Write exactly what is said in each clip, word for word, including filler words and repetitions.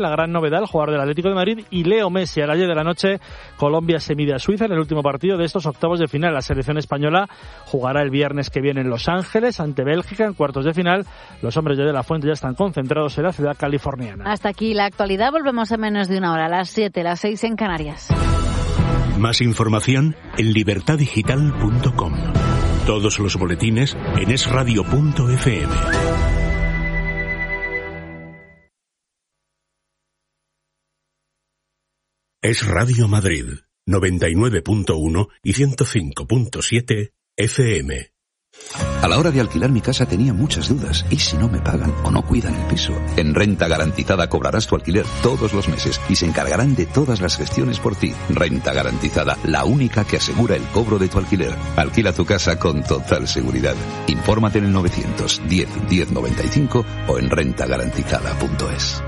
La gran novedad, el jugador del Atlético de Madrid, y Leo Messi. A las diez de la noche, Colombia se mide a Suiza en el último partido de estos octavos de final. La selección española jugará el viernes que viene en Los Ángeles ante Bélgica en cuartos de final. Los hombres de De La Fuente ya están concentrados en la ciudad californiana. Hasta aquí la actualidad. Volvemos en menos de una hora, a las siete, las seis en Canarias. Más información en libertad digital punto com. Todos los boletines en es radio punto efe eme. Es Radio Madrid, noventa y nueve punto uno y ciento cinco punto siete efe eme. A la hora de alquilar mi casa tenía muchas dudas. ¿Y si no me pagan o no cuidan el piso? En Renta Garantizada cobrarás tu alquiler todos los meses y se encargarán de todas las gestiones por ti. Renta Garantizada, la única que asegura el cobro de tu alquiler. Alquila tu casa con total seguridad. Infórmate en el novecientos diez diez noventa y cinco o en renta garantizada punto es.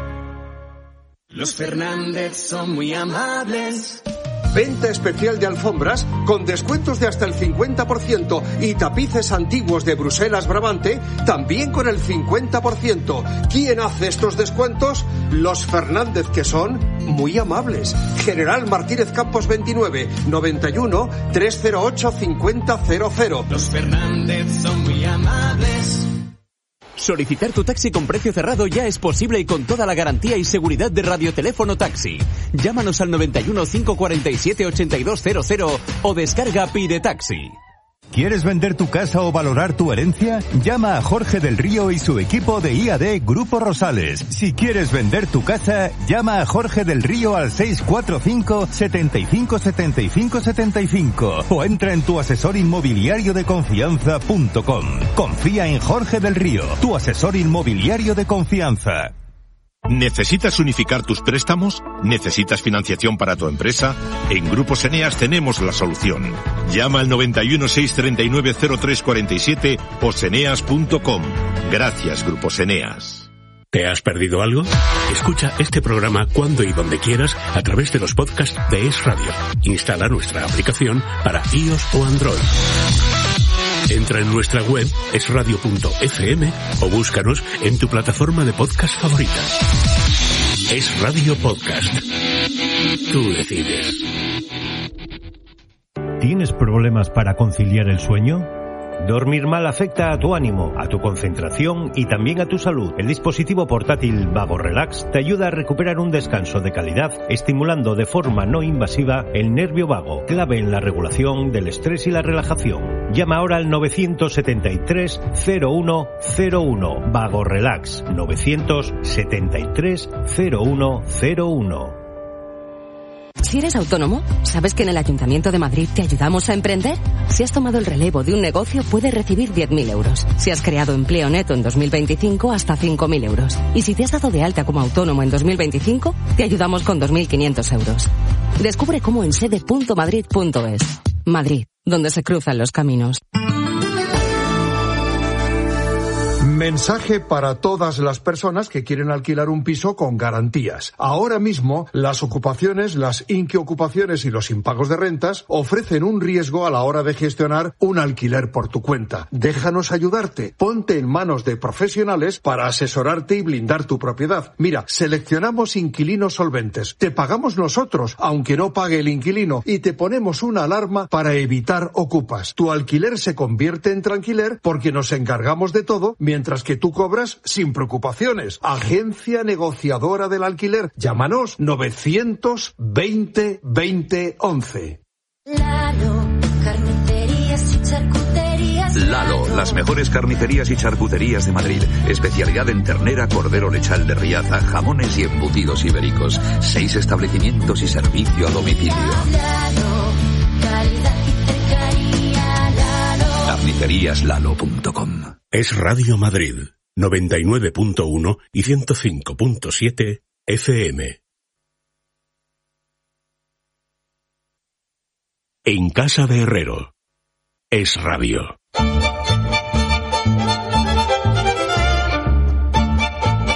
Los Fernández son muy amables. Venta especial de alfombras con descuentos de hasta el cincuenta por ciento y tapices antiguos de Bruselas Brabante también con el cincuenta por ciento. ¿Quién hace estos descuentos? Los Fernández, que son muy amables. General Martínez Campos veintinueve, noventa y uno, trescientos ocho, cincuenta cero cero. Los Fernández son muy amables. Solicitar tu taxi con precio cerrado ya es posible y con toda la garantía y seguridad de Radioteléfono Taxi. Llámanos al noventa y uno, cinco cuarenta y siete, ochenta y dos cero cero o descarga Pide Taxi. ¿Quieres vender tu casa o valorar tu herencia? Llama a Jorge del Río y su equipo de I A D Grupo Rosales. Si quieres vender tu casa, llama a Jorge del Río al seis cuatro cinco, setenta y cinco, setenta y cinco, setenta y cinco o entra en tu asesor inmobiliario de confianza punto com. Confía en Jorge del Río, tu asesor inmobiliario de confianza. ¿Necesitas unificar tus préstamos? ¿Necesitas financiación para tu empresa? En Grupos Eneas tenemos la solución. Llama al noventa y uno, seiscientos treinta y nueve, cero tres cuarenta y siete o seneas punto com. Gracias, Grupos Eneas. ¿Te has perdido algo? Escucha este programa cuando y donde quieras a través de los podcasts de Es Radio. Instala nuestra aplicación para iOS o Android. Entra en nuestra web es radio punto efe eme o búscanos en tu plataforma de podcast favorita. Es Radio Podcast. Tú decides. ¿Tienes problemas para conciliar el sueño? Dormir mal afecta a tu ánimo, a tu concentración y también a tu salud. El dispositivo portátil Vago Relax te ayuda a recuperar un descanso de calidad, estimulando de forma no invasiva el nervio vago, clave en la regulación del estrés y la relajación. Llama ahora al novecientos setenta y tres, cero uno cero uno. Vago Relax, novecientos setenta y tres, cero uno cero uno. Si eres autónomo, ¿sabes que en el Ayuntamiento de Madrid te ayudamos a emprender? Si has tomado el relevo de un negocio, puedes recibir diez mil euros. Si has creado empleo neto en dos mil veinticinco, hasta cinco mil euros. Y si te has dado de alta como autónomo en dos mil veinticinco, te ayudamos con dos mil quinientos euros. Descubre cómo en sede punto madrid punto es. Madrid, donde se cruzan los caminos. Mensaje para todas las personas que quieren alquilar un piso con garantías. Ahora mismo, las ocupaciones, las inquiocupaciones y los impagos de rentas ofrecen un riesgo a la hora de gestionar un alquiler por tu cuenta. Déjanos ayudarte. Ponte en manos de profesionales para asesorarte y blindar tu propiedad. Mira, seleccionamos inquilinos solventes. Te pagamos nosotros, aunque no pague el inquilino, y te ponemos una alarma para evitar ocupas. Tu alquiler se convierte en tranquiler porque nos encargamos de todo, mientras que tú cobras sin preocupaciones. Agencia negociadora del alquiler. Llámanos novecientos veinte, veinte, once. Lalo, carnicerías y charcuterías. Lalo, las mejores carnicerías y charcuterías de Madrid. Especialidad en ternera, cordero lechal de Riaza, jamones y embutidos ibéricos. Seis establecimientos y servicio a domicilio. Lalo, calidad y cercanía. Lalo. carnicerías lalo punto com. Es Radio Madrid, noventa y nueve punto uno y ciento cinco punto siete efe eme. En casa de Herrero. Es Radio.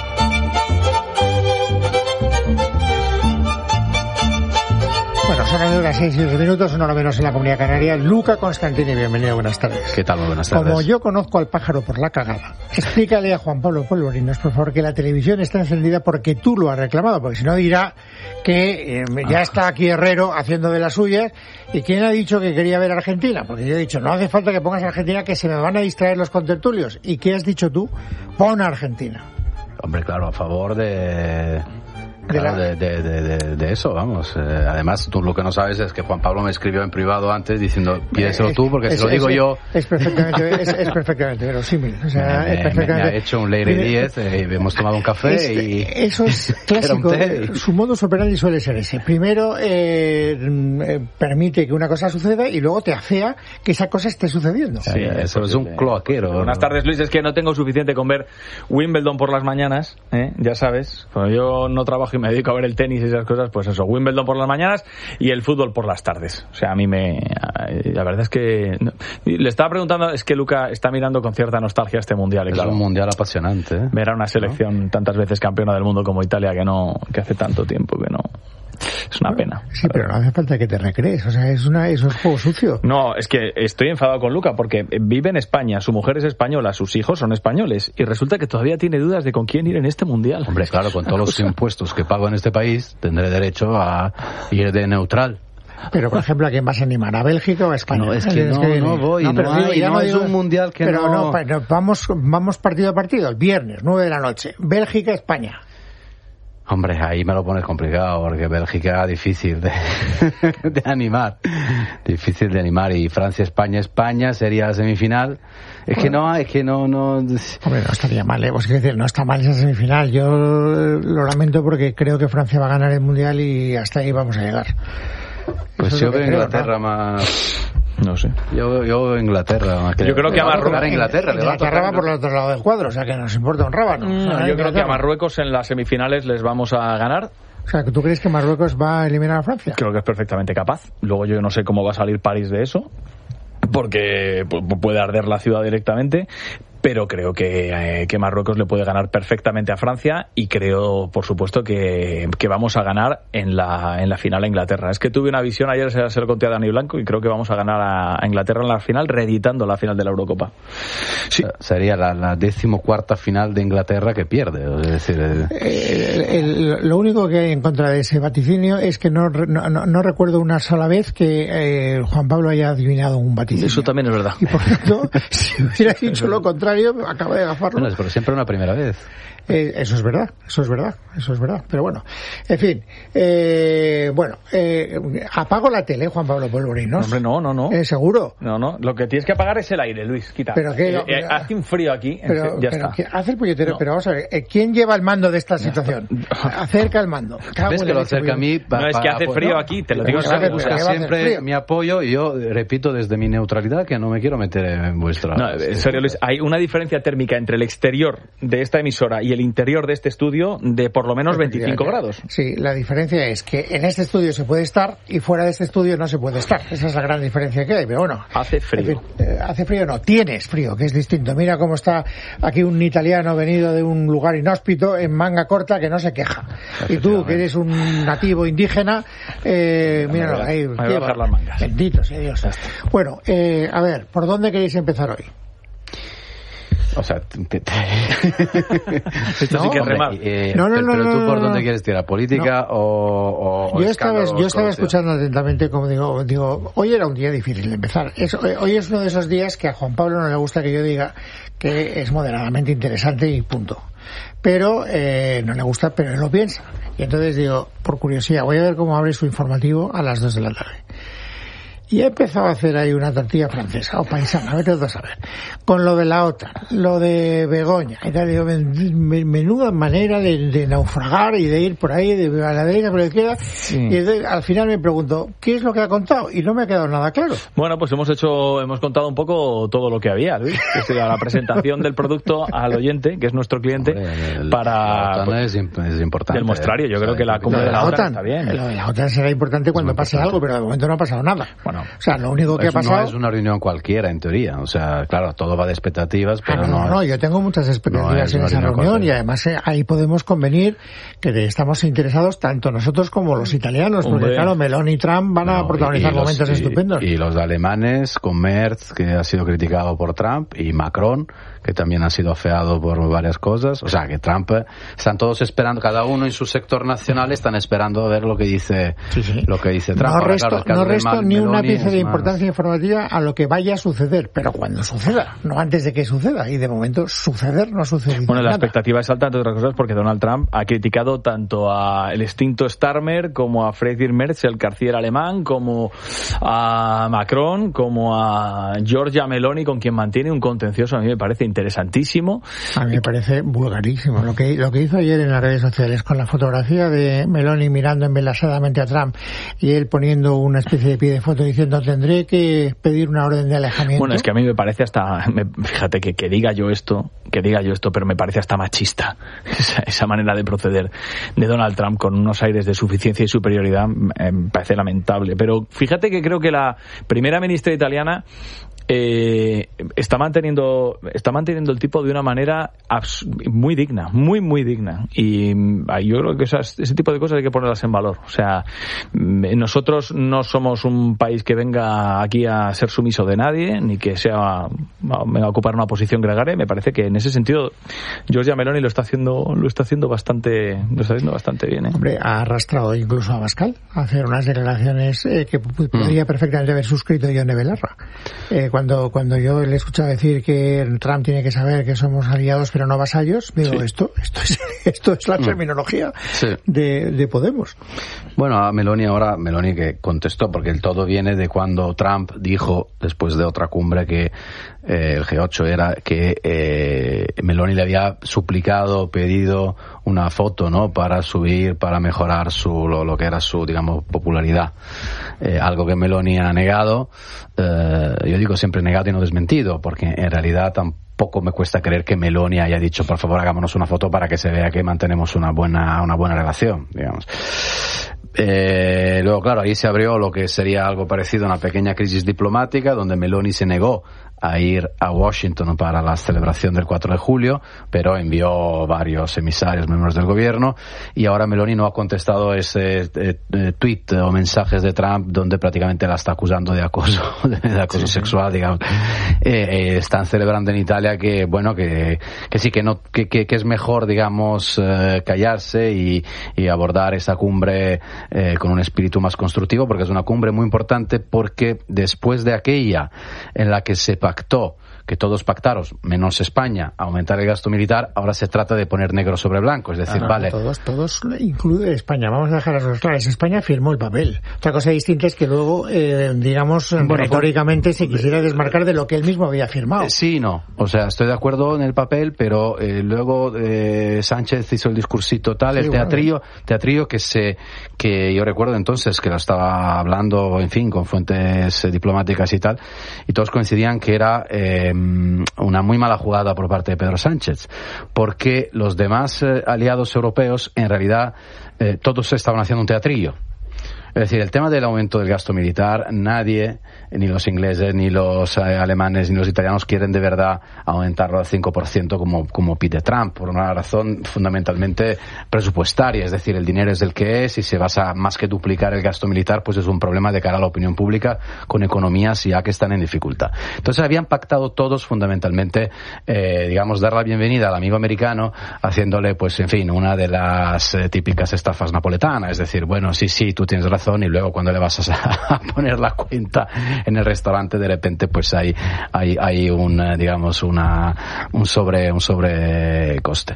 Bueno, son de las seis y diez minutos, una hora menos en la Comunidad Canaria. Luca Constantini, bienvenido, buenas tardes. ¿Qué tal? Muy buenas tardes. Como yo conozco al pájaro por la cagada, explícale a Juan Pablo Polvorinos, por favor, que la televisión está encendida porque tú lo has reclamado, porque si no dirá que eh, ya está aquí Herrero haciendo de las suyas. ¿Y quién ha dicho que quería ver a Argentina? Porque yo he dicho, no hace falta que pongas a Argentina, que se me van a distraer los contertulios. ¿Y qué has dicho tú? Pon a Argentina. Hombre, claro, a favor de... Claro, de, de, de, de, de eso, vamos. Eh, además, tú lo que no sabes es que Juan Pablo me escribió en privado antes diciendo, pídeselo tú, porque es, si lo digo es, yo... Es perfectamente, es, es perfectamente verosímil. O sea, me, es perfectamente... me ha hecho un Lady diez, eh, hemos tomado un café es, y... Eso es clásico. Su modus operandi suele ser ese. Primero eh, permite que una cosa suceda y luego te afea que esa cosa esté sucediendo. Sí, eso es un cloaquero. Buenas tardes, Luis. Es que no tengo suficiente con ver Wimbledon por las mañanas, ¿eh? Ya sabes. Cuando yo no trabajo y me dedico a ver el tenis y esas cosas, pues eso, Wimbledon por las mañanas y el fútbol por las tardes. O sea, a mí me... La verdad es que... Le estaba preguntando, es que Luca está mirando con cierta nostalgia este mundial. Y es claro, un mundial apasionante, ¿eh? Ver a una selección ¿no? tantas veces campeona del mundo como Italia, que no que hace tanto tiempo que no... Es una pena. Sí, pero no hace falta que te recrees, o sea, es una es un juego sucio. No, es que estoy enfadado con Luca porque vive en España, su mujer es española, sus hijos son españoles y resulta que todavía tiene dudas de con quién ir en este mundial. Hombre, claro, con todos los impuestos que pago en este país tendré derecho a ir de neutral. Pero, por ejemplo, ¿a quién vas a animar? ¿A Bélgica o a España? No, es que no, que no voy, no, pero no, hay, digo, no digo, es un mundial que pero no... Pero no, vamos, vamos partido a partido, el viernes, nueve de la noche, Bélgica, España. Hombre, ahí me lo pones complicado, porque Bélgica difícil de, de animar, difícil de animar, y Francia, España, España sería semifinal. Es bueno, que no, es que no, no... Hombre, no estaría mal, ¿eh? Pues quiero decir, no está mal esa semifinal. Yo lo lamento porque creo que Francia va a ganar el Mundial y hasta ahí vamos a llegar. Pues Eso yo veo Inglaterra creo, ¿no? más... No sé. Yo, yo Inglaterra más que... Yo creo que a Marruecos... A Inglaterra, le va a tocar va por el otro lado del cuadro, o sea que nos importa un rábano. No, o sea, yo creo que a Marruecos en las semifinales les vamos a ganar. O sea, ¿tú crees que Marruecos va a eliminar a Francia? Creo que es perfectamente capaz. Luego yo no sé cómo va a salir París de eso, porque puede arder la ciudad directamente, pero creo que, eh, que Marruecos le puede ganar perfectamente a Francia y creo, por supuesto, que, que vamos a ganar en la, en la final a Inglaterra. Es que tuve una visión ayer, se, se lo conté a Dani Blanco, y creo que vamos a ganar a, a Inglaterra en la final, reeditando la final de la Eurocopa. Sí. Sería la, la decimocuarta final de Inglaterra que pierde. Es decir, el... El, el, lo único que hay en contra de ese vaticinio es que no, no, no, no recuerdo una sola vez que eh, Juan Pablo haya adivinado un vaticinio. Eso también es verdad. Y por tanto, si hubiera dicho lo contrario, acaba de gafarlo. Bueno, pero siempre una primera vez. Eh, eso es verdad, eso es verdad, eso es verdad. Pero bueno, en fin, eh, bueno, eh, apago la tele, Juan Pablo Polvorinos. Hombre, no, no, no. Eh, ¿Seguro? No, no, lo que tienes que apagar es el aire, Luis, quita. Pero que, eh, eh, hace un frío aquí, pero, ya pero está. Hace el puñetero, no. Pero vamos a ver, ¿quién lleva el mando de esta situación? Acerca el mando. ¿Ves que lo acerca a mí? Pa, no, es que hace pa, frío no, aquí, te lo digo. Busca, busca siempre mi apoyo y yo repito desde mi neutralidad que no me quiero meter en vuestra... No, en serio, Luis, hay una diferencia térmica entre el exterior de esta emisora y el interior de este estudio de por lo menos veinticinco grados. Sí, la diferencia es que en este estudio se puede estar y fuera de este estudio no se puede estar. Esa es la gran diferencia que hay, pero bueno. Hace frío. En fin, eh, hace frío no, tienes frío, que es distinto. Mira cómo está aquí un italiano venido de un lugar inhóspito en manga corta que no se queja. Y tú, que eres un nativo indígena, eh, míralo ahí. Me voy a bajar las mangas. Bendito sea Dios. Bueno, eh, a ver, ¿por dónde queréis empezar hoy? O sea, te, te... esto sí que es remar. Eh, no, no, pero, no, pero tú no, por no, dónde quieres tirar, política no. o, o yo estaba yo estaba escuchando atentamente, como digo, digo, hoy era un día difícil de empezar. Es, hoy es uno de esos días que a Juan Pablo no le gusta que yo diga que es moderadamente interesante y punto. Pero eh, no le gusta, pero él lo piensa. Y entonces digo, por curiosidad, voy a ver cómo abre su informativo a las dos de la tarde. Y he empezado a hacer ahí una tortilla francesa o paisana, a ver, a saber, con lo de la OTAN, lo de Begoña, y tal, digo, menuda manera de, de naufragar y de ir por ahí, de a la derecha, por la izquierda, sí. Y entonces, al final me pregunto, ¿qué es lo que ha contado? Y no me ha quedado nada claro. Bueno, pues hemos hecho, hemos contado un poco todo lo que había, Luis, que sería la presentación del producto al oyente, que es nuestro cliente, Hombre, el, para... La OTAN es, es importante. Del mostrario, yo creo que la cumbre de la OTAN está bien. Lo de la OTAN será importante cuando pase algo, pero de momento no ha pasado nada. Bueno, bueno, o sea, lo único que eso ha pasado... no es una reunión cualquiera, en teoría. O sea, claro, todo va de expectativas, pero ah, no, no... No, no, yo tengo muchas expectativas no en esa reunión cualquiera. Y además eh, ahí podemos convenir que estamos interesados tanto nosotros como los italianos, porque Hombre. claro, Meloni y Trump van a No, protagonizar y los- momentos y- estupendos. Y los alemanes, con Merz, que ha sido criticado por Trump, y Macron, que también ha sido afeado por varias cosas. O sea, que Trump, eh, están todos esperando, cada uno en su sector nacional están esperando a ver lo que dice, sí, sí. Lo que dice Trump. No Ahora, resto, claro, el caso no de resto Mal- ni un Meloni ápice es de más- importancia informativa a lo que vaya a suceder, pero cuando suceda, no antes de que suceda. Y de momento suceder no ha sucedido Bueno, la nada. expectativa es alta, entre otras cosas, porque Donald Trump ha criticado tanto a el extinto Starmer como a Friedrich Merz, el canciller alemán, como a Macron, como a Giorgia Meloni, con quien mantiene un contencioso. A mí me parece interesantísimo. A mí me parece vulgarísimo. Lo que, lo que hizo ayer en las redes sociales con la fotografía de Meloni mirando embelesadamente a Trump y él poniendo una especie de pie de foto diciendo tendré que pedir una orden de alejamiento. Bueno, es que a mí me parece hasta, me- fíjate que, que diga yo esto, que diga yo esto, pero me parece hasta machista esa, esa manera de proceder de Donald Trump con unos aires de suficiencia y superioridad, eh, me parece lamentable. Pero fíjate que creo que la primera ministra italiana eh, está manteniendo está manteniendo el tipo de una manera abs- muy digna, muy muy digna, y mm, yo creo que esas, ese tipo de cosas hay que ponerlas en valor. O sea, mm, nosotros no somos un país que venga aquí a ser sumiso de nadie, ni que sea venga a ocupar una posición gregaria. Me parece que en ese sentido Giorgia Meloni lo está haciendo lo está haciendo bastante lo está haciendo bastante bien, ¿eh? Hombre, ha arrastrado incluso a Abascal a hacer unas declaraciones eh, que p- podría perfectamente haber suscrito Ione Belarra. Eh, cuando, cuando yo le he escuchado decir que Trump tiene que saber que somos aliados pero no vasallos, digo, Sí. esto, esto es, esto es la Mm. terminología Sí. de, de Podemos. Bueno, a Meloni ahora, Meloni que contestó, porque el todo viene de cuando Trump dijo, después de otra cumbre, que eh, el G ocho era que eh, Meloni le había suplicado, pedido una foto, ¿no?, para subir, para mejorar su lo, lo que era su, digamos, popularidad. Eh, algo que Meloni ha negado. Eh, yo digo siempre negado y no desmentido, porque en realidad tampoco poco me cuesta creer que Meloni haya dicho, por favor, hagámonos una foto para que se vea que mantenemos una buena una buena relación, digamos. Eh, luego, claro, ahí se abrió lo que sería algo parecido a una pequeña crisis diplomática, donde Meloni se negó a ir a Washington para la celebración del cuatro de julio, pero envió varios emisarios, miembros del gobierno, y ahora Meloni no ha contestado ese eh, eh, tweet o mensajes de Trump donde prácticamente la está acusando de acoso, de acoso Sí, sí. sexual, digamos. Eh, eh, están celebrando en Italia que, bueno, que, que sí, que no, que, que, que es mejor, digamos, eh, callarse y, y abordar esa cumbre eh, con un espíritu más constructivo, porque es una cumbre muy importante, porque después de aquella en la que se pactó, que todos pactaron, menos España, aumentar el gasto militar, ahora se trata de poner negro sobre blanco, es decir, Ah, no, vale, Todos, todos, incluye España. Vamos a dejar las cosas claras. España firmó el papel. Otra cosa distinta es que luego, eh, digamos, Bueno, retóricamente se quisiera desmarcar de lo que él mismo había firmado. Eh, Sí, no. O sea, estoy de acuerdo en el papel, pero eh, luego eh, Sánchez hizo el discursito tal, Sí, el bueno. teatrillo, teatrillo que se, que yo recuerdo entonces que lo estaba hablando, en fin, con fuentes eh, diplomáticas y tal, y todos coincidían que era eh, una muy mala jugada por parte de Pedro Sánchez, porque los demás eh, aliados europeos, en realidad, eh, todos estaban haciendo un teatrillo. Es decir, el tema del aumento del gasto militar, nadie, ni los ingleses, ni los eh, alemanes, ni los italianos quieren de verdad aumentarlo al cinco por ciento como, como pide Trump, por una razón fundamentalmente presupuestaria. Es decir, el dinero es el que es y se basa más que duplicar el gasto militar, pues es un problema de cara a la opinión pública con economías ya que están en dificultad. Entonces habían pactado todos fundamentalmente, eh, digamos, dar la bienvenida al amigo americano haciéndole, pues, en fin, una de las eh, típicas estafas napoletanas. Es decir, bueno, sí, sí, tú tienes razón, y luego cuando le vas a, a poner la cuenta en el restaurante, de repente pues hay hay hay un eh, digamos una un sobre un sobrecoste.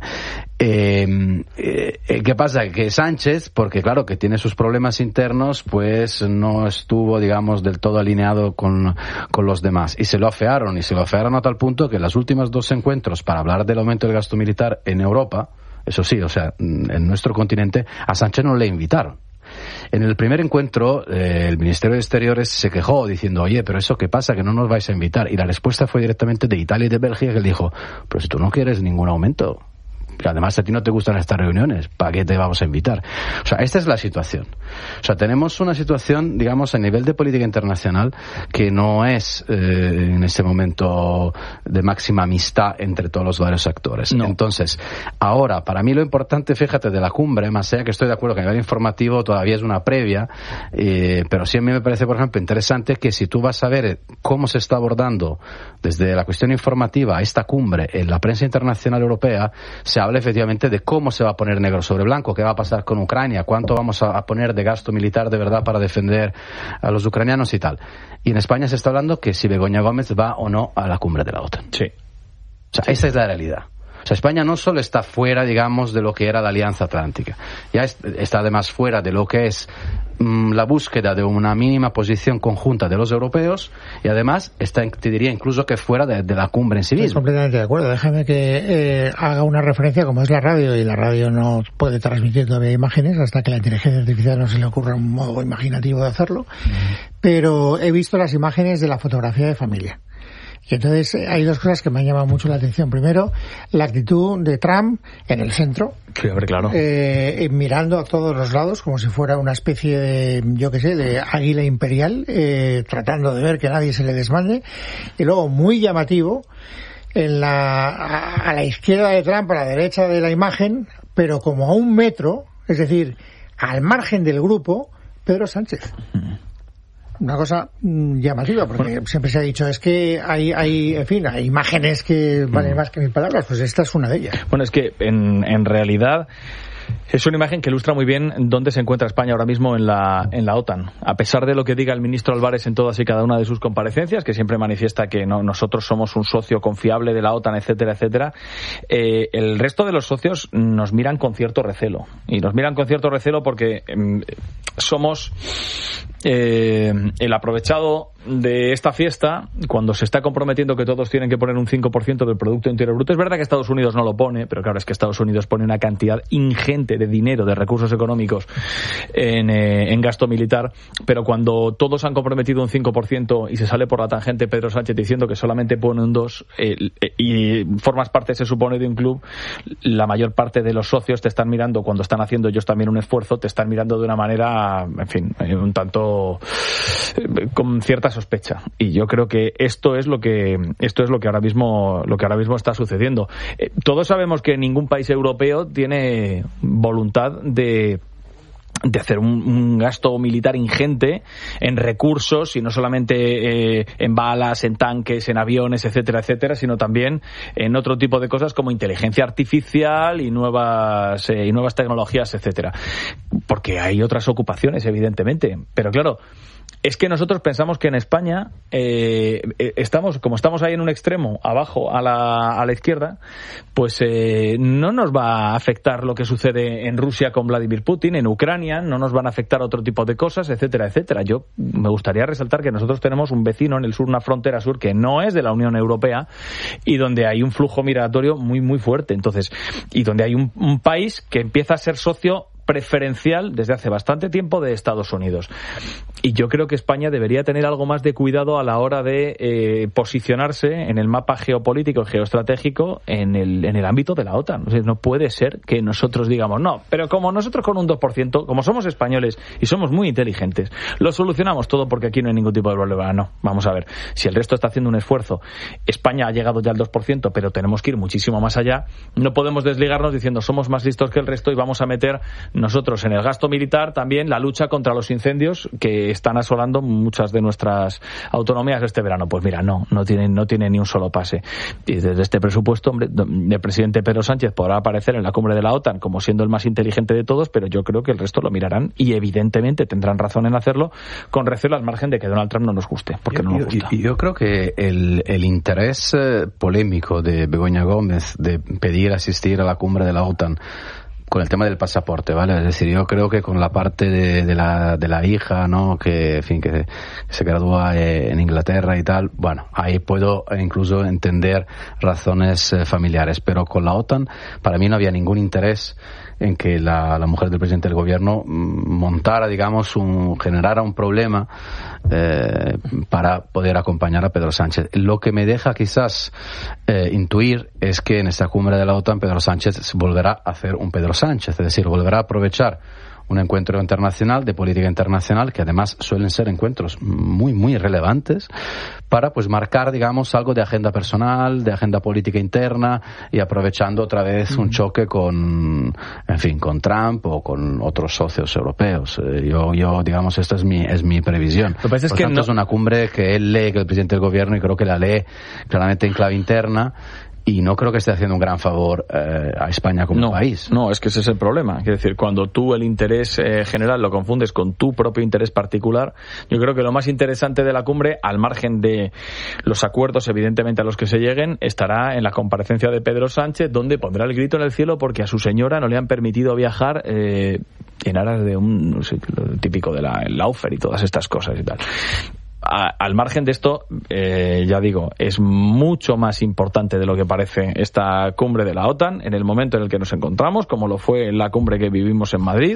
Eh, eh, ¿Qué pasa? Que Sánchez, porque claro que tiene sus problemas internos, pues no estuvo, digamos, del todo alineado con, con los demás. Y se lo afearon, y se lo afearon a tal punto que los últimos dos encuentros para hablar del aumento del gasto militar en Europa, eso sí, o sea, en nuestro continente, a Sánchez no le invitaron. En el primer encuentro, eh, el Ministerio de Exteriores se quejó diciendo, oye, pero ¿eso qué pasa? Que no nos vais a invitar. Y la respuesta fue directamente de Italia y de Bélgica, que le dijo, pero si tú no quieres ningún aumento, Además, a ti no te gustan estas reuniones, ¿para qué te vamos a invitar? O sea, esta es la situación. O sea, tenemos una situación, digamos, a nivel de política internacional que no es eh, en este momento de máxima amistad entre todos los varios actores. No. Entonces, ahora, para mí lo importante, fíjate, de la cumbre, más allá que estoy de acuerdo que a nivel informativo todavía es una previa, eh, pero sí a mí me parece, por ejemplo, interesante que si tú vas a ver cómo se está abordando desde la cuestión informativa a esta cumbre en la prensa internacional europea, se habla efectivamente de cómo se va a poner negro sobre blanco, qué va a pasar con Ucrania, cuánto vamos a poner de gasto militar de verdad para defender a los ucranianos y tal. Y en España se está hablando que si Begoña Gómez va o no a la cumbre de la OTAN. Sí. O sea, esa es la realidad. O sea, España no solo está fuera, digamos, de lo que era la Alianza Atlántica, ya es, está además fuera de lo que es mmm, la búsqueda de una mínima posición conjunta de los europeos, y además está, te diría incluso que fuera de, de la cumbre en sí misma. Estoy completamente de acuerdo. Déjame que eh, haga una referencia, como es la radio, y la radio no puede transmitir todavía imágenes hasta que la inteligencia artificial no se le ocurra un modo imaginativo de hacerlo, mm. pero he visto las imágenes de la fotografía de familia. Y entonces hay dos cosas que me han llamado mucho la atención. Primero, la actitud de Trump en el centro, sí, hombre, claro. eh, mirando a todos los lados como si fuera una especie de, yo qué sé, de águila imperial, eh, tratando de ver que nadie se le desmande. Y luego, muy llamativo, en la, a, a la izquierda de Trump, a la derecha de la imagen, pero como a un metro, es decir, al margen del grupo, Pedro Sánchez. Una cosa llamativa, porque bueno, siempre se ha dicho, es que hay, hay, en fin, hay imágenes que valen más que mil palabras, pues esta es una de ellas. Bueno, es que en, en realidad es una imagen que ilustra muy bien dónde se encuentra España ahora mismo en la, en la OTAN. A pesar de lo que diga el ministro Álvarez en todas y cada una de sus comparecencias, que siempre manifiesta que no, nosotros somos un socio confiable de la OTAN, etcétera, etcétera, eh, el resto de los socios nos miran con cierto recelo. Y nos miran con cierto recelo porque eh, somos eh, el aprovechado de esta fiesta cuando se está comprometiendo que todos tienen que poner un cinco por ciento del Producto Interior Bruto. Es verdad que Estados Unidos no lo pone, pero claro, es que Estados Unidos pone una cantidad ingente de dinero, de recursos económicos en, eh, en gasto militar, pero cuando todos han comprometido un cinco por ciento y se sale por la tangente Pedro Sánchez diciendo que solamente pone un dos por ciento eh, y formas parte, se supone, de un club, la mayor parte de los socios te están mirando, cuando están haciendo ellos también un esfuerzo, te están mirando de una manera, en fin, un tanto eh, con cierta sospecha. Y yo creo que esto es lo que esto es lo que ahora mismo lo que ahora mismo está sucediendo. Eh, todos sabemos que ningún país europeo tiene voluntad de de hacer un, un gasto militar ingente en recursos, y no solamente eh, en balas, en tanques, en aviones, etcétera, etcétera, sino también en otro tipo de cosas como inteligencia artificial y nuevas eh, y nuevas tecnologías, etcétera. Porque hay otras ocupaciones, evidentemente. Pero claro, es que nosotros pensamos que en España eh, estamos, como estamos ahí en un extremo, abajo a la, a la izquierda, pues eh, no nos va a afectar lo que sucede en Rusia con Vladimir Putin, en Ucrania, no nos van a afectar otro tipo de cosas, etcétera, etcétera. Yo me gustaría resaltar que nosotros tenemos un vecino en el sur, una frontera sur, que no es de la Unión Europea y donde hay un flujo migratorio muy, muy fuerte. Entonces, y donde hay un, un país que empieza a ser socio preferencial desde hace bastante tiempo de Estados Unidos. Y yo creo que España debería tener algo más de cuidado a la hora de eh, posicionarse en el mapa geopolítico y geoestratégico en el, en el ámbito de la OTAN. O sea, no puede ser que nosotros digamos, no, pero como nosotros con un dos por ciento, como somos españoles y somos muy inteligentes, lo solucionamos todo porque aquí no hay ningún tipo de problema. No, vamos a ver, si el resto está haciendo un esfuerzo, España ha llegado ya al dos por ciento, pero tenemos que ir muchísimo más allá. No podemos desligarnos diciendo somos más listos que el resto y vamos a meter nosotros en el gasto militar también la lucha contra los incendios que están asolando muchas de nuestras autonomías este verano. Pues mira, no, no tiene, no tiene ni un solo pase. Y desde este presupuesto, hombre, el presidente Pedro Sánchez podrá aparecer en la cumbre de la OTAN como siendo el más inteligente de todos, pero yo creo que el resto lo mirarán y evidentemente tendrán razón en hacerlo, con recelo al margen de que Donald Trump no nos guste, porque yo, no nos gusta. Yo, yo creo que el, el interés eh, polémico de Begoña Gómez de pedir asistir a la cumbre de la OTAN con el tema del pasaporte, ¿vale? Es decir, yo creo que con la parte de, de la de la hija, ¿no? Que, en fin, que, que se gradúa eh, en Inglaterra y tal, bueno, ahí puedo incluso entender razones eh, familiares, pero con la OTAN, para mí no había ningún interés en que la, la mujer del presidente del gobierno montara, digamos, un, generara un problema eh, para poder acompañar a Pedro Sánchez. Lo que me deja quizás eh, intuir es que en esta cumbre de la OTAN Pedro Sánchez volverá a hacer un Pedro Sánchez, es decir, volverá a aprovechar un encuentro internacional de política internacional, que además suelen ser encuentros muy, muy relevantes, para pues marcar, digamos, algo de agenda personal, de agenda política interna, y aprovechando otra vez un choque con, en fin, con Trump o con otros socios europeos. Eh, yo, yo, digamos, esta es mi, es mi previsión. Lo que pasa es Por que tanto, no... es una cumbre que él lee, que el presidente del gobierno, y creo que la lee claramente en clave interna, y no creo que esté haciendo un gran favor eh, a España como no, país. No, es que ese es el problema. Es decir, cuando tú el interés eh, general lo confundes con tu propio interés particular, yo creo que lo más interesante de la cumbre, al margen de los acuerdos evidentemente a los que se lleguen, estará en la comparecencia de Pedro Sánchez, donde pondrá el grito en el cielo porque a su señora no le han permitido viajar eh, en aras de un, no sé, lo típico de la el Laufer y todas estas cosas y tal. A, al margen de esto, eh, ya digo, es mucho más importante de lo que parece esta cumbre de la OTAN en el momento en el que nos encontramos, como lo fue en la cumbre que vivimos en Madrid.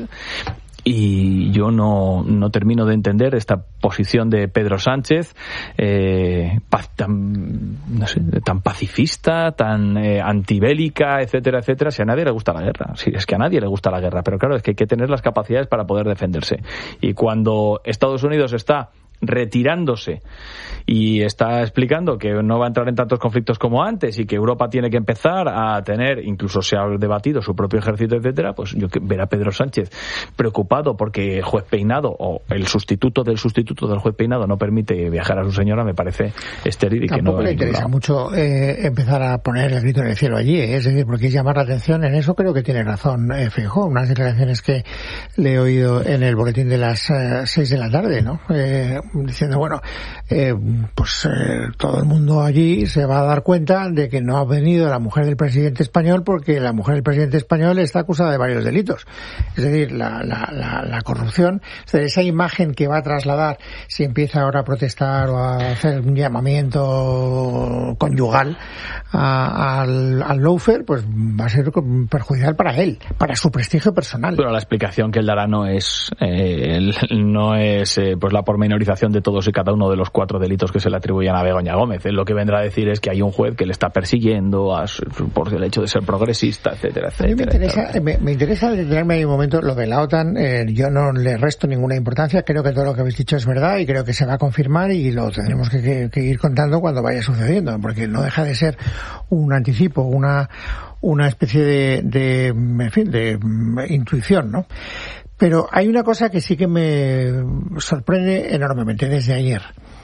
Y yo no, no termino de entender esta posición de Pedro Sánchez eh, paz, tan, no sé, tan pacifista, tan eh, antibélica, etcétera, etcétera. Si a nadie le gusta la guerra, sí, es que a nadie le gusta la guerra, pero claro, es que hay que tener las capacidades para poder defenderse. Y cuando Estados Unidos está retirándose y está explicando que no va a entrar en tantos conflictos como antes y que Europa tiene que empezar a tener, incluso se ha debatido, su propio ejército, etcétera, pues yo que ver a Pedro Sánchez preocupado porque el juez Peinado o el sustituto del sustituto del juez Peinado no permite viajar a su señora me parece estéril y que no le interesa lado. mucho eh, empezar a poner el grito en el cielo allí, ¿eh? Es decir, porque es llamar la atención. En eso creo que tiene razón eh, Feijóo, unas declaraciones que le he oído en el boletín de las eh, seis de la tarde, ¿no? Eh, diciendo, bueno, eh, pues eh, todo el mundo allí se va a dar cuenta de que no ha venido la mujer del presidente español porque la mujer del presidente español está acusada de varios delitos. Es decir, la, la, la, la corrupción, es decir, esa imagen que va a trasladar si empieza ahora a protestar o a hacer un llamamiento conyugal a, al, al lawfare, pues va a ser perjudicial para él, para su prestigio personal. Pero la explicación que él dará no es eh, no es eh, pues la pormenorización de todos y cada uno de los cuatro delitos que se le atribuyen a Begoña Gómez. Él lo que vendrá a decir es que hay un juez que le está persiguiendo a, por el hecho de ser progresista, etcétera, etcétera. A mí me interesa, me, me interesa detenerme ahí un momento. Lo de la OTAN, eh, yo no le resto ninguna importancia. Creo que todo lo que habéis dicho es verdad y creo que se va a confirmar y lo tendremos que, que, que ir contando cuando vaya sucediendo, porque no deja de ser un anticipo, una una especie de, de en fin, de intuición, ¿no? Pero hay una cosa que sí que me sorprende enormemente desde ayer.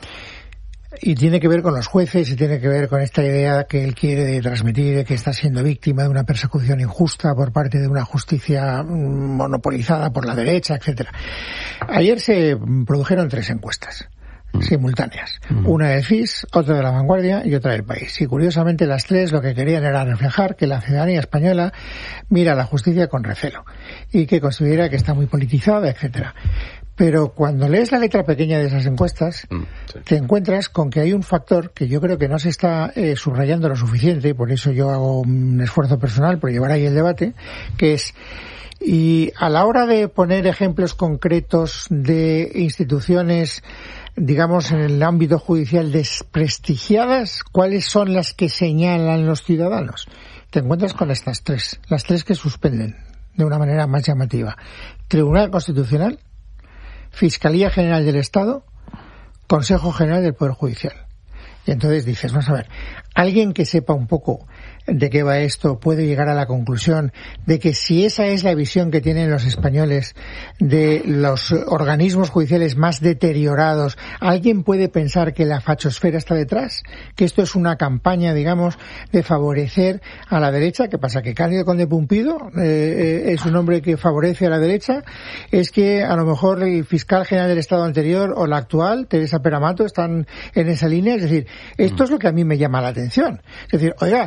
Y tiene que ver con los jueces y tiene que ver con esta idea que él quiere transmitir de que está siendo víctima de una persecución injusta por parte de una justicia monopolizada por la derecha, etcétera. Ayer se produjeron tres encuestas simultáneas. Mm. Una del C I S, otra de La Vanguardia y otra del País. Y curiosamente las tres lo que querían era reflejar que la ciudadanía española mira a la justicia con recelo y que considera que está muy politizada, etcétera. Pero cuando lees la letra pequeña de esas encuestas, mm, sí. te encuentras con que hay un factor que yo creo que no se está eh, subrayando lo suficiente, y por eso yo hago un esfuerzo personal por llevar ahí el debate, que es, y a la hora de poner ejemplos concretos de instituciones, digamos, en el ámbito judicial desprestigiadas, ¿cuáles son las que señalan los ciudadanos? Te encuentras con estas tres, las tres que suspenden de una manera más llamativa. Tribunal Constitucional, Fiscalía General del Estado, Consejo General del Poder Judicial. Y entonces dices, vamos a ver, alguien que sepa un poco de qué va esto puede llegar a la conclusión de que si esa es la visión que tienen los españoles de los organismos judiciales más deteriorados, ¿alguien puede pensar que la fachosfera está detrás? Que esto es una campaña, digamos, de favorecer a la derecha. ¿Qué pasa? ¿Que Cándido Conde Pumpido eh, es un hombre que favorece a la derecha? ¿Es que a lo mejor el fiscal general del Estado anterior o la actual, Teresa Peramato, están en esa línea? Es decir, esto es lo que a mí me llama la atención. Es decir, oiga, eh,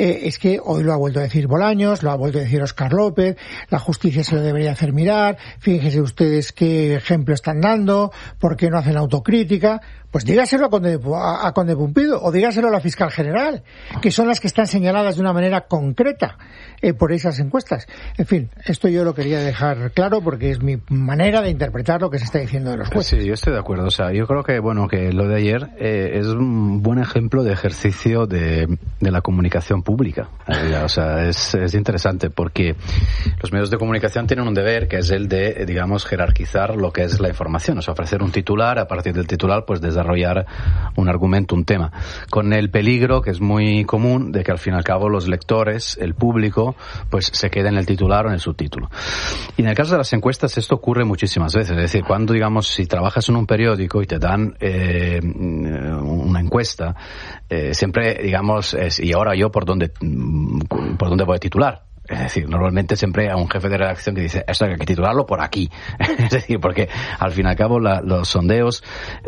eh, es que hoy lo ha vuelto a decir Bolaños, lo ha vuelto a decir Óscar López, la justicia se lo debería hacer mirar, fíjense ustedes qué ejemplo están dando, por qué no hacen autocrítica. Pues dígaselo a Conde, a, a Conde Pumpido o dígaselo a la fiscal general, que son las que están señaladas de una manera concreta eh, por esas encuestas. En fin, esto yo lo quería dejar claro porque es mi manera de interpretar lo que se está diciendo de los jueces. Sí, yo estoy de acuerdo. O sea, yo creo que bueno que lo de ayer eh, es un buen ejemplo de ejercicio de, de la comunicación pública. Eh, o sea, es, es interesante porque los medios de comunicación tienen un deber que es el de, digamos, jerarquizar lo que es la información. O sea, ofrecer un titular, a partir del titular, pues desarrollar un argumento, un tema, con el peligro que es muy común de que al fin y al cabo los lectores, el público, pues se quede en el titular o en el subtítulo. Y en el caso de las encuestas esto ocurre muchísimas veces, es decir, cuando digamos si trabajas en un periódico y te dan eh, una encuesta, eh, siempre digamos es, y ahora yo por dónde por dónde voy a titular. Es decir, normalmente siempre hay un jefe de redacción que dice esto hay que titularlo por aquí. Es decir, porque al fin y al cabo la, los sondeos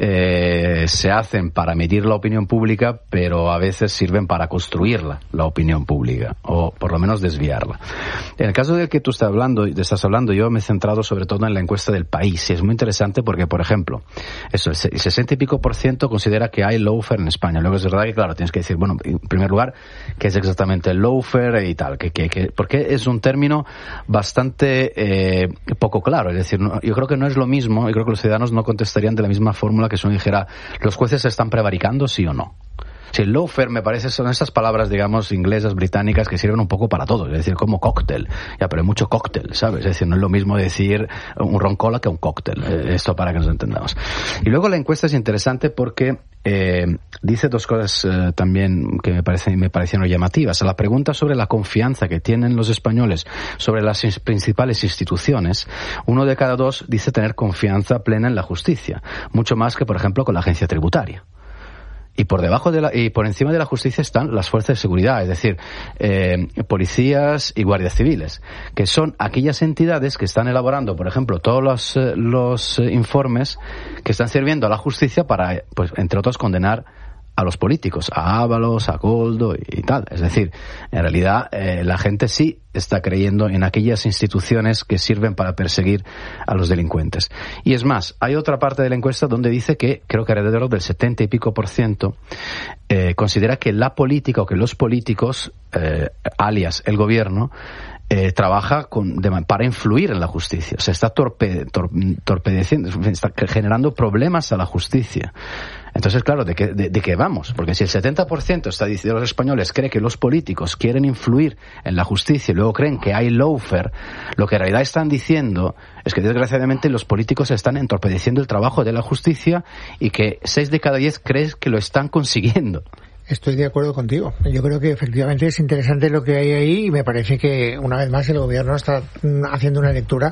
eh, se hacen para medir la opinión pública, pero a veces sirven para construirla, la opinión pública, o por lo menos desviarla. En el caso del que tú estás hablando, estás hablando, yo me he centrado sobre todo en la encuesta del País, y es muy interesante porque, por ejemplo, eso, el sesenta y pico por ciento considera que hay lawfare en España. Luego es verdad que, claro, tienes que decir, bueno, en primer lugar, ¿qué es exactamente el lawfare y tal? Que, que, que, porque es un término bastante eh, poco claro. Es decir, no, yo creo que no es lo mismo, y creo que los ciudadanos no contestarían de la misma fórmula que si uno dijera, ¿los jueces se están prevaricando, sí o no? Si el lawfare me parece son esas palabras, digamos, inglesas, británicas, que sirven un poco para todo, es decir, como cóctel. Ya, pero hay mucho cóctel, ¿sabes? Es decir, no es lo mismo decir un ron cola que un cóctel. Esto para que nos entendamos. Y luego la encuesta es interesante porque eh, dice dos cosas eh, también que me parecen, me parecieron llamativas. A la pregunta sobre la confianza que tienen los españoles sobre las principales instituciones, uno de cada dos dice tener confianza plena en la justicia, mucho más que, por ejemplo, con la agencia tributaria. Y por debajo de la, y por encima de la justicia están las fuerzas de seguridad, es decir, eh, policías y guardias civiles, que son aquellas entidades que están elaborando, por ejemplo, todos los, eh, los eh, informes que están sirviendo a la justicia para, pues, entre otros, condenar a los políticos, a Ábalos, a Koldo y, y tal. Es decir, en realidad eh, la gente sí está creyendo en aquellas instituciones que sirven para perseguir a los delincuentes. Y es más, hay otra parte de la encuesta donde dice que, creo que alrededor del setenta y pico por ciento, eh, considera que la política o que los políticos, eh, alias el gobierno, Eh, trabaja con, de, para influir en la justicia. O sea, está torpe, tor, torpedeciendo, está generando problemas a la justicia. Entonces, claro, ¿de qué, de, de qué vamos? Porque si el setenta por ciento está diciendo los españoles cree que los políticos quieren influir en la justicia y luego creen que hay lawfare, lo que en realidad están diciendo es que desgraciadamente los políticos están entorpeciendo el trabajo de la justicia y que seis de cada diez creen que lo están consiguiendo. Estoy de acuerdo contigo. Yo creo que efectivamente es interesante lo que hay ahí y me parece que una vez más el gobierno está haciendo una lectura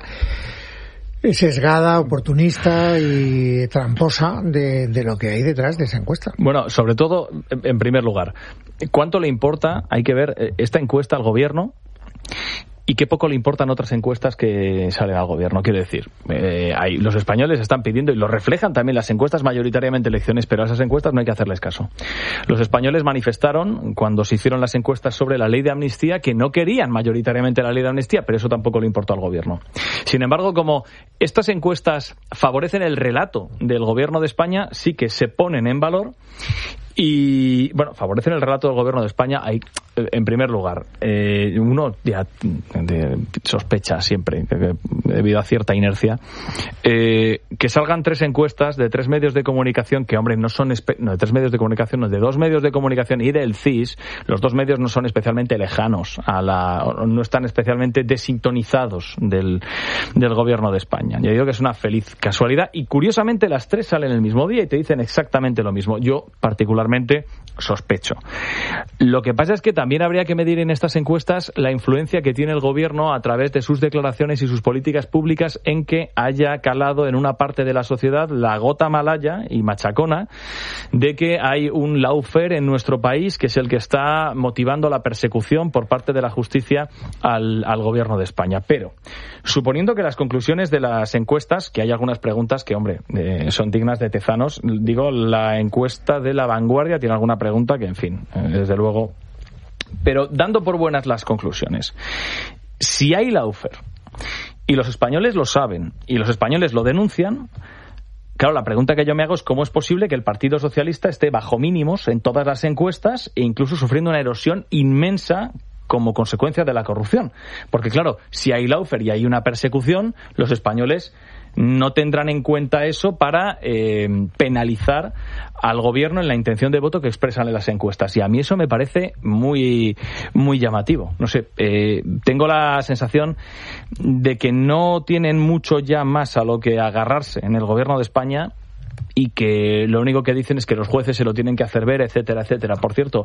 sesgada, oportunista y tramposa de, de lo que hay detrás de esa encuesta. Bueno, sobre todo, en primer lugar, ¿cuánto le importa, hay que ver, esta encuesta al gobierno? Y qué poco le importan otras encuestas que salen al gobierno. Quiero decir, eh, hay, los españoles están pidiendo, y lo reflejan también las encuestas, mayoritariamente elecciones, pero a esas encuestas no hay que hacerles caso. Los españoles manifestaron, cuando se hicieron las encuestas sobre la ley de amnistía, que no querían mayoritariamente la ley de amnistía, pero eso tampoco le importó al gobierno. Sin embargo, como estas encuestas favorecen el relato del gobierno de España, sí que se ponen en valor. Y, bueno, favorecen el relato del gobierno de España. Hay, en primer lugar, eh, uno ya de, sospecha siempre, que, que, debido a cierta inercia, eh, que salgan tres encuestas de tres medios de comunicación que, hombre, no son, espe- no, de tres medios de comunicación, no, de dos medios de comunicación y del C I S. Los dos medios no son especialmente lejanos a la, no están especialmente desintonizados del, del gobierno de España. Yo digo que es una feliz casualidad y, curiosamente, las tres salen el mismo día y te dicen exactamente lo mismo. Yo, particularmente, sospecho. Lo que pasa es que también habría que medir en estas encuestas la influencia que tiene el gobierno a través de sus declaraciones y sus políticas públicas en que haya calado en una parte de la sociedad la gota malaya y machacona de que hay un lawfare en nuestro país que es el que está motivando la persecución por parte de la justicia al, al gobierno de España. Pero, suponiendo que las conclusiones de las encuestas, que hay algunas preguntas que, hombre, eh, son dignas de tezanos, digo, la encuesta de La Vanguardia tiene alguna pregunta que, en fin, eh, desde luego Pero dando por buenas las conclusiones, si hay lawfare y los españoles lo saben y los españoles lo denuncian, claro, la pregunta que yo me hago es cómo es posible que el Partido Socialista esté bajo mínimos en todas las encuestas e incluso sufriendo una erosión inmensa como consecuencia de la corrupción. Porque claro, si hay lawfare y hay una persecución, los españoles no tendrán en cuenta eso para eh, penalizar al gobierno en la intención de voto que expresan en las encuestas. Y a mí eso me parece muy, muy llamativo. No sé, eh, tengo la sensación de que no tienen mucho ya más a lo que agarrarse en el gobierno de España y que lo único que dicen es que los jueces se lo tienen que hacer ver, etcétera, etcétera. Por cierto,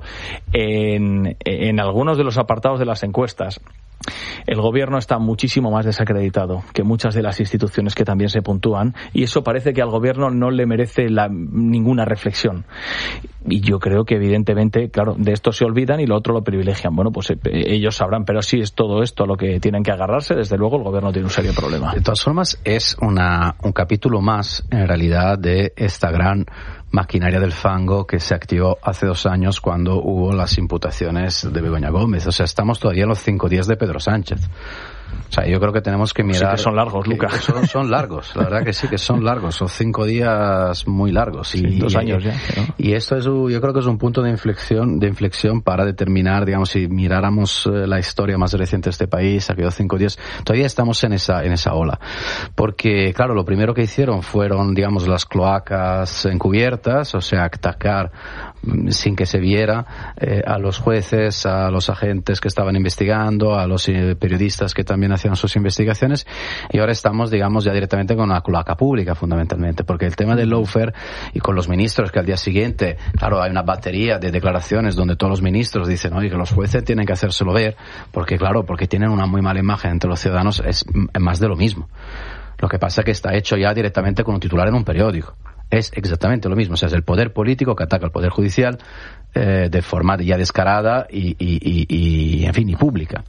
en, en algunos de los apartados de las encuestas, el gobierno está muchísimo más desacreditado que muchas de las instituciones que también se puntúan, y eso parece que al gobierno no le merece la, ninguna reflexión. Y yo creo que evidentemente, claro, de esto se olvidan y lo otro lo privilegian. Bueno, pues eh, ellos sabrán, pero si es todo esto a lo que tienen que agarrarse, desde luego el gobierno tiene un serio problema. De todas formas, es una, un capítulo más, en realidad, de esta gran maquinaria del fango que se activó hace dos años cuando hubo las imputaciones de Begoña Gómez. O sea, estamos todavía en los cinco días de Pedro Sánchez. O sea, yo creo que tenemos que mirar... Sí que son largos, Luca. Son, son largos, la verdad que sí, que son largos. Son cinco días muy largos. Y, sí, dos años ya. ¿no? Y esto es, yo creo que es un punto de inflexión, de inflexión para determinar, digamos, si miráramos la historia más reciente de este país, aquellos cinco días, todavía estamos en esa, en esa ola. Porque, claro, lo primero que hicieron fueron, digamos, las cloacas encubiertas, o sea, atacar sin que se viera eh, a los jueces, a los agentes que estaban investigando, a los eh, periodistas que también hacían sus investigaciones, y ahora estamos, digamos, ya directamente con una cloaca pública, fundamentalmente, porque el tema del lawfare, y con los ministros que al día siguiente, claro, hay una batería de declaraciones donde todos los ministros dicen, oye, que los jueces tienen que hacérselo ver, porque claro, porque tienen una muy mala imagen entre los ciudadanos, es más de lo mismo. Lo que pasa es que está hecho ya directamente con un titular en un periódico. Es exactamente lo mismo, o sea, es el poder político que ataca al poder judicial eh, de forma ya descarada y, y, y, y, en fin, y pública.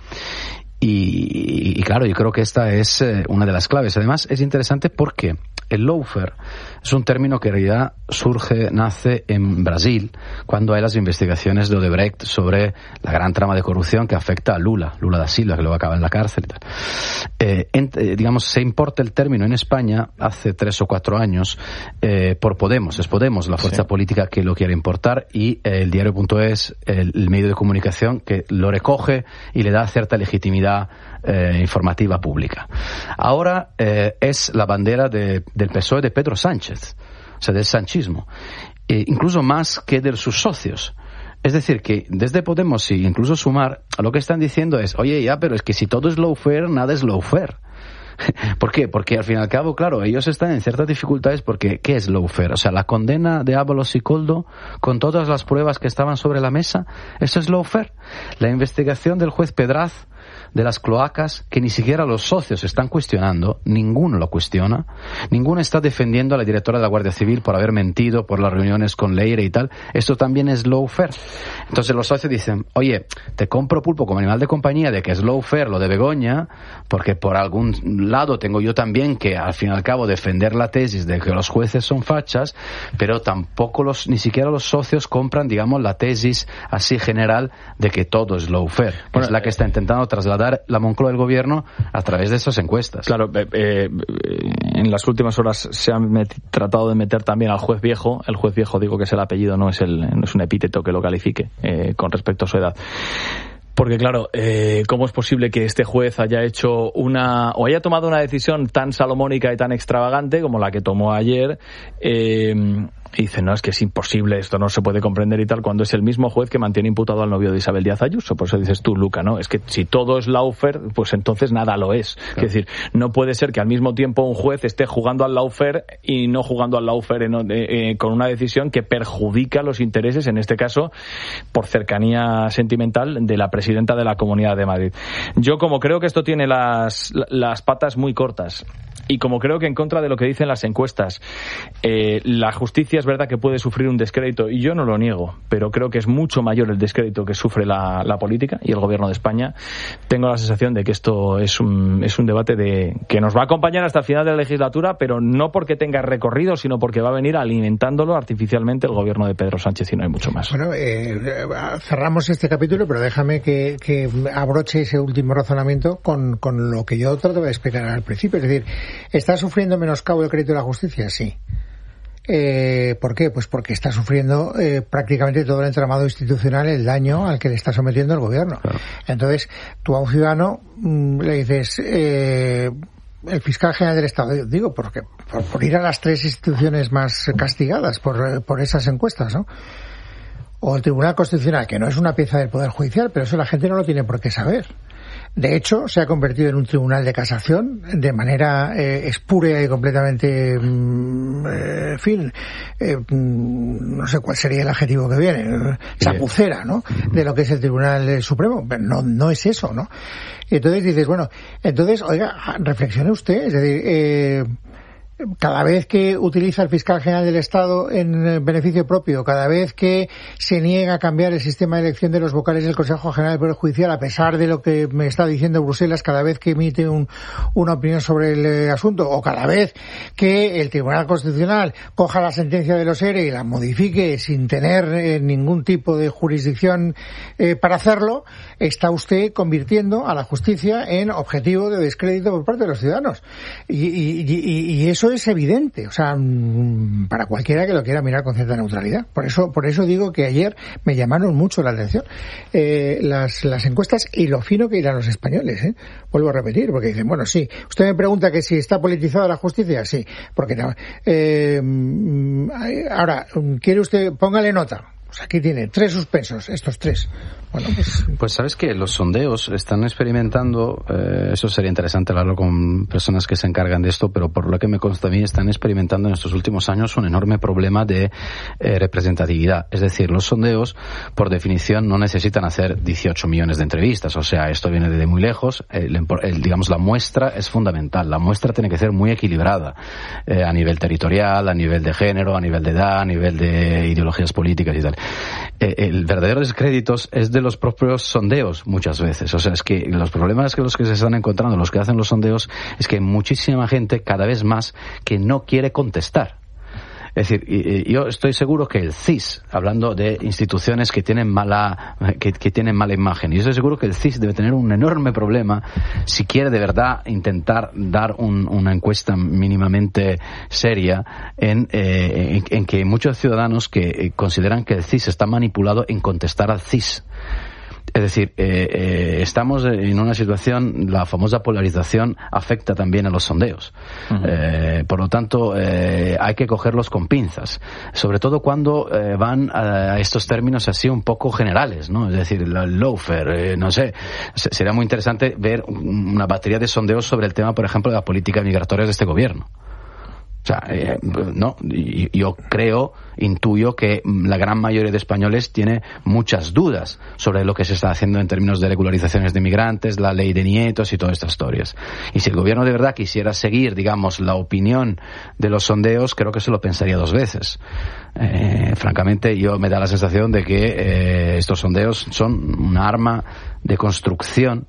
Y, y claro, yo creo que esta es eh, una de las claves. Además, es interesante porque el lawfare es un término que en realidad surge, nace en Brasil, cuando hay las investigaciones de Odebrecht sobre la gran trama de corrupción que afecta a Lula, Lula da Silva, que luego acaba en la cárcel y tal. Eh, en, eh, digamos, se importa el término en España hace tres o cuatro años eh, por Podemos. Es Podemos la fuerza sí. política que lo quiere importar, y eh, el diario.es, el, el medio de comunicación que lo recoge y le da cierta legitimidad Eh, informativa pública. Ahora eh, es la bandera de, del P S O E de Pedro Sánchez, o sea, del sanchismo, e incluso más que de sus socios. Es decir, que desde Podemos, y incluso Sumar, lo que están diciendo es, oye, ya, pero es que si todo es lawfare, nada es lawfare. ¿Por qué? Porque al fin y al cabo, claro, ellos están en ciertas dificultades porque ¿qué es lawfare? O sea, la condena de Ábalos y Koldo con todas las pruebas que estaban sobre la mesa, ¿eso es lawfare? La investigación del juez Pedraz de las cloacas, que ni siquiera los socios están cuestionando, ninguno lo cuestiona, ninguno está defendiendo a la directora de la Guardia Civil por haber mentido por las reuniones con Leire y tal, esto también es lawfare. Entonces los socios dicen, oye, te compro pulpo como animal de compañía de que es lawfare lo de Begoña, porque por algún lado tengo yo también que al fin y al cabo defender la tesis de que los jueces son fachas, pero tampoco los, ni siquiera los socios compran, digamos, la tesis así general de que todo es lawfare, que bueno, es la que está intentando trasladar la Moncloa del gobierno a través de esas encuestas. Claro, eh, eh, en las últimas horas se han met- tratado de meter también al juez viejo. El juez viejo, digo que es el apellido, no es, el, no es un epíteto que lo califique eh, con respecto a su edad. Porque claro, eh, ¿cómo es posible que este juez haya hecho una, o haya tomado una decisión tan salomónica y tan extravagante como la que tomó ayer? Eh, y dice, no, es que es imposible, esto no se puede comprender y tal, cuando es el mismo juez que mantiene imputado al novio de Isabel Díaz Ayuso. Por eso dices tú, Luca, ¿no? Es que si todo es lawfare, pues entonces nada lo es. Claro. Es decir, no puede ser que al mismo tiempo un juez esté jugando al lawfare y no jugando al lawfare en, eh, eh, con una decisión que perjudica los intereses, en este caso, por cercanía sentimental, de la presidenta de la Comunidad de Madrid. Yo, como creo que esto tiene las, las patas muy cortas, y como creo que en contra de lo que dicen las encuestas, eh, la justicia es verdad que puede sufrir un descrédito, y yo no lo niego, pero creo que es mucho mayor el descrédito que sufre la, la política y el gobierno de España. Tengo la sensación de que esto es un, es un debate de que nos va a acompañar hasta el final de la legislatura, pero no porque tenga recorrido, sino porque va a venir alimentándolo artificialmente el gobierno de Pedro Sánchez, y no hay mucho más. Bueno, eh, cerramos este capítulo, pero déjame que, que abroche ese último razonamiento con, con lo que yo trato de explicar al principio. Es decir, ¿está sufriendo menoscabo el crédito de la justicia? Sí. Eh, ¿Por qué? Pues porque está sufriendo eh, prácticamente todo el entramado institucional el daño al que le está sometiendo el gobierno. Claro. Entonces, tú a un ciudadano mmm, le dices... Eh, el fiscal general del Estado, digo, porque por, por ir a las tres instituciones más castigadas por, por esas encuestas, ¿no? O el Tribunal Constitucional, que no es una pieza del Poder Judicial, pero eso la gente no lo tiene por qué saber. De hecho, se ha convertido en un tribunal de casación de manera eh, espúrea y completamente, mm, eh, en fin, eh, mm, no sé cuál sería el adjetivo que viene, chapucera, ¿no? De lo que es el Tribunal Supremo. Pero no, no es eso, ¿no? Y entonces dices, bueno, entonces, oiga, reflexione usted, es decir, eh, cada vez que utiliza el fiscal general del Estado en beneficio propio, cada vez que se niega a cambiar el sistema de elección de los vocales del Consejo General del Poder Judicial, a pesar de lo que me está diciendo Bruselas, cada vez que emite un, una opinión sobre el eh, asunto, o cada vez que el Tribunal Constitucional coja la sentencia de los E R E y la modifique sin tener eh, ningún tipo de jurisdicción eh, para hacerlo, está usted convirtiendo a la justicia en objetivo de descrédito por parte de los ciudadanos. Y, y, y, y eso es evidente, o sea, para cualquiera que lo quiera mirar con cierta neutralidad. Por eso, por eso digo que ayer me llamaron mucho la atención eh, las, las encuestas y lo fino que irán los españoles, ¿eh? Vuelvo a repetir, porque dicen, bueno, sí, usted me pregunta que si está politizada la justicia, sí, porque no. Eh, ahora, ¿quiere usted, póngale nota? Pues aquí tiene tres suspensos, estos tres. Bueno, pues... pues sabes que los sondeos están experimentando, eh, eso sería interesante hablarlo con personas que se encargan de esto, pero por lo que me consta a mí, están experimentando en estos últimos años un enorme problema de eh, representatividad. Es decir, los sondeos, por definición, no necesitan hacer dieciocho millones de entrevistas. O sea, esto viene de muy lejos. El, el, digamos, la muestra es fundamental. La muestra tiene que ser muy equilibrada eh, a nivel territorial, a nivel de género, a nivel de edad, a nivel de ideologías políticas y tal. Eh, el verdadero descrédito es de los propios sondeos muchas veces. O sea, es que los problemas que los que se están encontrando, los que hacen los sondeos, es que hay muchísima gente, cada vez más, que no quiere contestar. Es decir, yo estoy seguro que el C I S, hablando de instituciones que tienen mala que, que tienen mala imagen, yo estoy seguro que el C I S debe tener un enorme problema si quiere de verdad intentar dar un, una encuesta mínimamente seria en, eh, en, en que muchos ciudadanos que consideran que el C I S está manipulado en contestar al C I S. Es decir, eh, eh, estamos en una situación, la famosa polarización afecta también a los sondeos. Uh-huh. Eh, por lo tanto, eh, hay que cogerlos con pinzas. Sobre todo cuando eh, van a estos términos así un poco generales, ¿no? Es decir, el lawfare, eh, no sé. Sería muy interesante ver una batería de sondeos sobre el tema, por ejemplo, de la política migratoria de este gobierno. O sea, eh, no, yo creo, intuyo que la gran mayoría de españoles tiene muchas dudas sobre lo que se está haciendo en términos de regularizaciones de migrantes, la ley de nietos y todas estas historias. Y si el gobierno de verdad quisiera seguir, digamos, la opinión de los sondeos, creo que se lo pensaría dos veces. Eh, francamente, yo me da la sensación de que eh, estos sondeos son una arma de construcción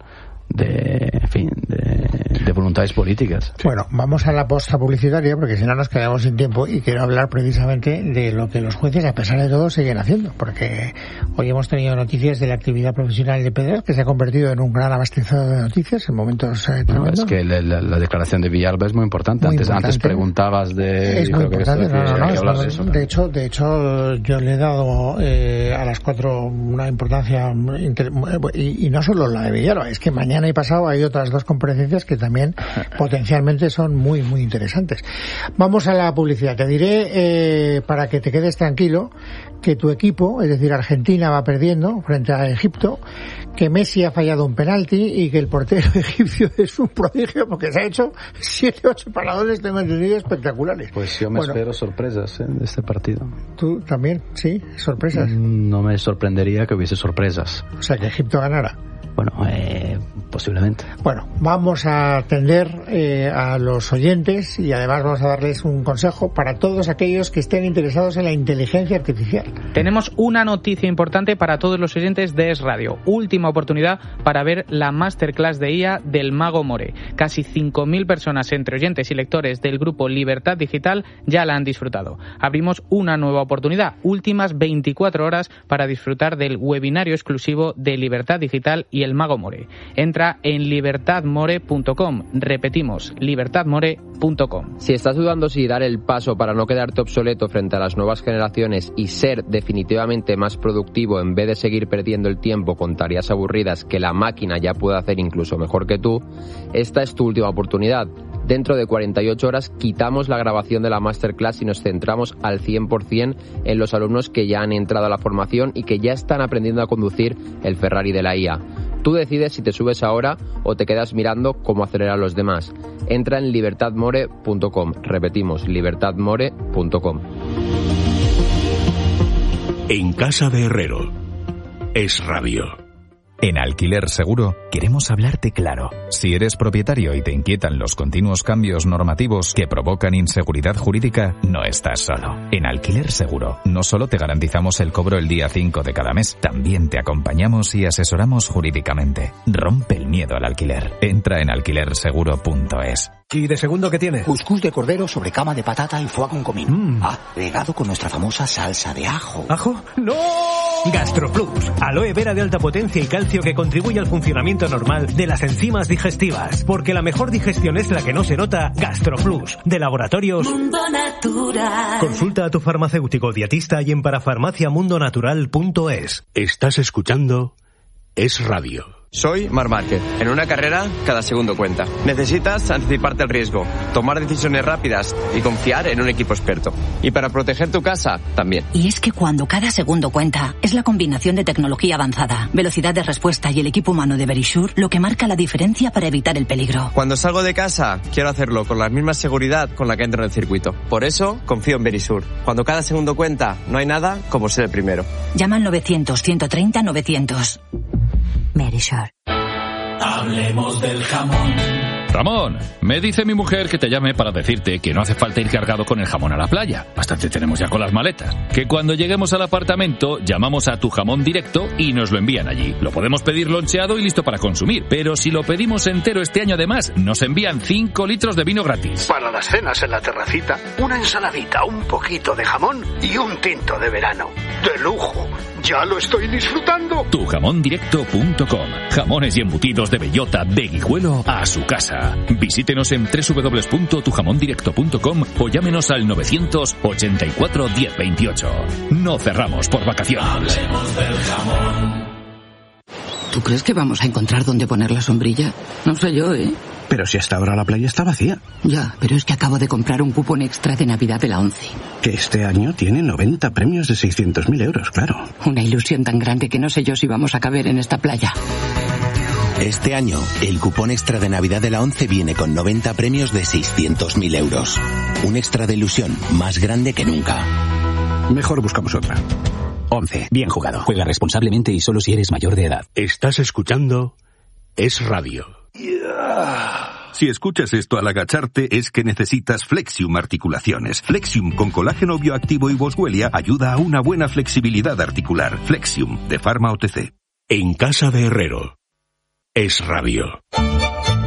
de, en fin, de, de voluntades políticas. Bueno, vamos a la posta publicitaria porque si no nos quedamos sin tiempo y quiero hablar precisamente de lo que los jueces, a pesar de todo, siguen haciendo, porque hoy hemos tenido noticias de la actividad profesional de Pedro, que se ha convertido en un gran abastecedor de noticias en momentos eh, no, es que la, la, la declaración de Villalba es muy importante. Muy antes, importante. Antes preguntabas de... Es muy importante, no, no, no, no, no, de, eso, de hecho, de hecho, yo le he dado eh, a las cuatro una importancia inter... y, y no solo la de Villalba, es que mañana Mañana y pasado hay otras dos comparecencias que también potencialmente son muy, muy interesantes. Vamos a la publicidad. Te diré, eh, para que te quedes tranquilo, que tu equipo, es decir, Argentina, va perdiendo frente a Egipto, que Messi ha fallado un penalti y que el portero egipcio es un prodigio porque se ha hecho siete, ocho paradones, tengo entendido, espectaculares. Pues yo me bueno, espero sorpresas ¿eh? de este partido. ¿Tú también? ¿Sí? ¿Sorpresas? No me sorprendería que hubiese sorpresas. O sea, que Egipto ganara. Bueno, eh, Posiblemente. Bueno, vamos a atender eh, a los oyentes y además vamos a darles un consejo para todos aquellos que estén interesados en la inteligencia artificial. Tenemos una noticia importante para todos los oyentes de Es Radio. Última oportunidad para ver la masterclass de I A del Mago More. Casi cinco mil personas entre oyentes y lectores del grupo Libertad Digital ya la han disfrutado. Abrimos una nueva oportunidad, últimas veinticuatro horas para disfrutar del webinario exclusivo de Libertad Digital y el Mago More. Entra en libertad more punto com. Repetimos, libertad more punto com. Si estás dudando si dar el paso para no quedarte obsoleto frente a las nuevas generaciones y ser definitivamente más productivo en vez de seguir perdiendo el tiempo con tareas aburridas que la máquina ya puede hacer incluso mejor que tú, esta es tu última oportunidad. Dentro de cuarenta y ocho horas quitamos la grabación de la masterclass y nos centramos al cien por ciento en los alumnos que ya han entrado a la formación y que ya están aprendiendo a conducir el Ferrari de la I A. Tú decides si te subes ahora o te quedas mirando cómo acelerar a los demás. Entra en libertad more punto com. Repetimos, libertad more punto com. En casa de Herrero. Es Radio. En Alquiler Seguro queremos hablarte claro. Si eres propietario y te inquietan los continuos cambios normativos que provocan inseguridad jurídica, no estás solo. En Alquiler Seguro no solo te garantizamos el cobro el día cinco de cada mes, también te acompañamos y asesoramos jurídicamente. Rompe el miedo al alquiler. Entra en alquiler seguro punto es. ¿Y de segundo qué tiene? Cuscús de cordero sobre cama de patata y foie con comino. Mm. Ah, regado con nuestra famosa salsa de ajo. ¿Ajo? ¡No! GastroPlus, aloe vera de alta potencia y calcio que contribuye al funcionamiento normal de las enzimas digestivas. Porque la mejor digestión es la que no se nota. GastroPlus, de Laboratorios Mundo Natural. Consulta a tu farmacéutico dietista y en parafarmacia mundo natural punto es. Estás escuchando Es Radio. Soy Marc Márquez. En una carrera, cada segundo cuenta. Necesitas anticiparte al riesgo, tomar decisiones rápidas y confiar en un equipo experto. Y para proteger tu casa, también. Y es que cuando cada segundo cuenta, es la combinación de tecnología avanzada, velocidad de respuesta y el equipo humano de Verisure lo que marca la diferencia para evitar el peligro. Cuando salgo de casa, quiero hacerlo con la misma seguridad con la que entro en el circuito. Por eso, confío en Verisure. Cuando cada segundo cuenta, no hay nada como ser el primero. Llama al novecientos, ciento treinta, novecientos. Verisure. Hablemos del jamón. Ramón, me dice mi mujer que te llame para decirte que no hace falta ir cargado con el jamón a la playa. Bastante tenemos ya con las maletas. Que cuando lleguemos al apartamento, llamamos a Tu Jamón Directo y nos lo envían allí. Lo podemos pedir loncheado y listo para consumir. Pero si lo pedimos entero este año además, nos envían cinco litros de vino gratis. Para las cenas en la terracita, una ensaladita, un poquito de jamón y un tinto de verano. ¡De lujo! ¡Ya lo estoy disfrutando! tu jamón directo punto com. Jamones y embutidos de bellota de Guijuelo a su casa. Visítenos en doble u doble u doble u punto tu jamón directo punto com o llámenos al novecientos ochenta y cuatro diez veintiocho. No cerramos por vacaciones. Hablemos del jamón. ¿Tú crees que vamos a encontrar dónde poner la sombrilla? No sé yo, ¿eh? Pero si hasta ahora la playa está vacía. Ya, pero es que acabo de comprar un cupón extra de Navidad de la ONCE. Que este año tiene noventa premios de seiscientos mil euros, claro. Una ilusión tan grande que no sé yo si vamos a caber en esta playa. Este año, el cupón extra de Navidad de la ONCE viene con noventa premios de seiscientos mil euros. Un extra de ilusión más grande que nunca. Mejor buscamos otra. ONCE. Bien jugado. Juega responsablemente y solo si eres mayor de edad. Estás escuchando Es Radio. Si escuchas esto al agacharte es que necesitas Flexium Articulaciones. Flexium con colágeno bioactivo y boswellia ayuda a una buena flexibilidad articular. Flexium de Pharma O T C. En casa de Herrero. Es Radio.